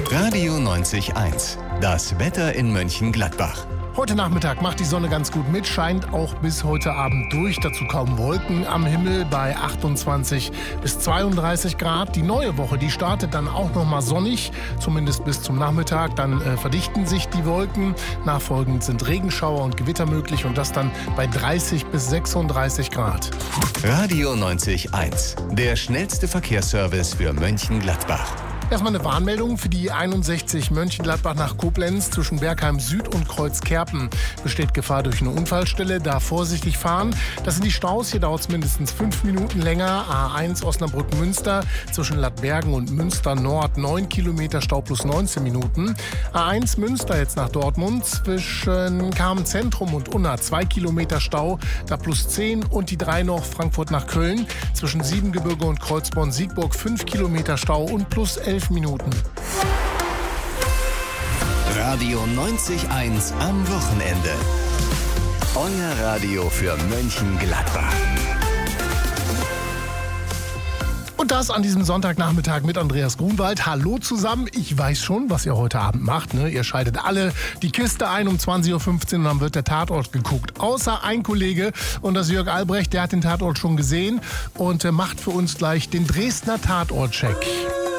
Radio 90.1, das Wetter in Mönchengladbach. Heute Nachmittag macht die Sonne ganz gut mit, scheint auch bis heute Abend durch. Dazu kaum Wolken am Himmel bei 28 bis 32 Grad. Die neue Woche, die startet dann auch noch mal sonnig, zumindest bis zum Nachmittag. Dann verdichten sich die Wolken. Nachfolgend sind Regenschauer und Gewitter möglich und das dann bei 30 bis 36 Grad. Radio 90.1, der schnellste Verkehrsservice für Mönchengladbach. Erstmal eine Warnmeldung für die 61 Mönchengladbach nach Koblenz zwischen Bergheim Süd und Kreuzkerpen. Besteht Gefahr durch eine Unfallstelle, da vorsichtig fahren. Das sind die Staus, hier dauert es mindestens 5 Minuten länger. A1 Osnabrück-Münster zwischen Lattbergen und Münster Nord 9 Kilometer Stau plus 19 Minuten. A1 Münster jetzt nach Dortmund zwischen Kamen-Zentrum und Unna 2 Kilometer Stau, da plus 10 und die 3 noch Frankfurt nach Köln zwischen Siebengebirge und Kreuzborn-Siegburg 5 Kilometer Stau und plus 11 Minuten. Radio 90.1 am Wochenende. Euer Radio für Mönchengladbach. Und das an diesem Sonntagnachmittag mit Andreas Grunwald. Hallo zusammen. Ich weiß schon, was ihr heute Abend macht. Ne? Ihr schaltet alle die Kiste ein um 20.15 Uhr und dann wird der Tatort geguckt. Außer ein Kollege, und das ist Jörg Albrecht, der hat den Tatort schon gesehen und macht für uns gleich den Dresdner Tatort-Check.